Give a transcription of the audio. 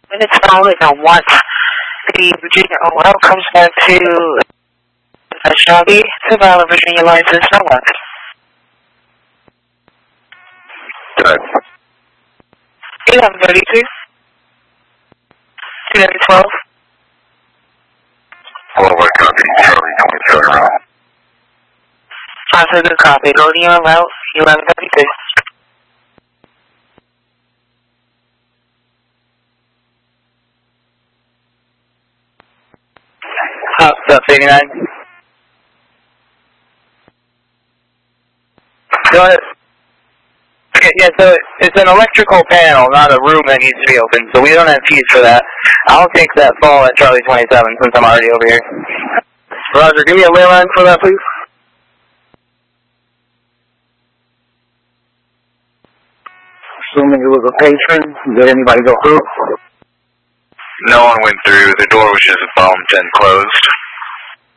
And it's only that once the Virginia OL comes back to Shelby to file a Virginia license, no one. Good. 1132. 1112. Hello, what copy? Charlie, 27 around. I said good copy. Loading your route, 1132. Up 89. Go ahead. Okay, yeah, so it's an electrical panel, not a room that needs to be open, so we don't have keys for that. I'll take that fall at Charlie 27 since I'm already over here. Roger, give me a ley line for that, please. Assuming it was a patron, did anybody go through? No one went through. The door was just bumped and closed.